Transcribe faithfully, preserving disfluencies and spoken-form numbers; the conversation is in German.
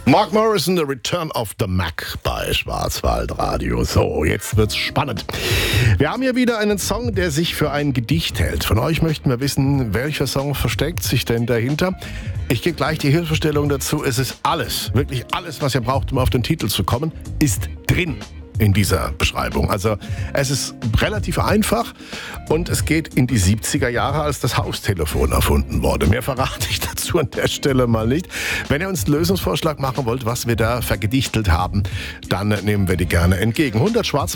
Mark Morrison, The Return of the Mac bei Schwarzwaldradio. So, jetzt wird's spannend. Wir haben hier wieder einen Song, der sich für ein Gedicht hält. Von euch möchten wir wissen, welcher Song versteckt sich denn dahinter? Ich gebe gleich die Hilfestellung dazu. Es ist alles, wirklich alles, was ihr braucht, um auf den Titel zu kommen, ist drin in dieser Beschreibung. Also es ist relativ einfach und es geht in die siebziger Jahre, als das Haustelefon erfunden wurde. Mehr verrate ich dazu an der Stelle mal nicht. Wenn ihr uns einen Lösungsvorschlag machen wollt, was wir da vergedichtelt haben, dann nehmen wir die gerne entgegen. hundert Schwarz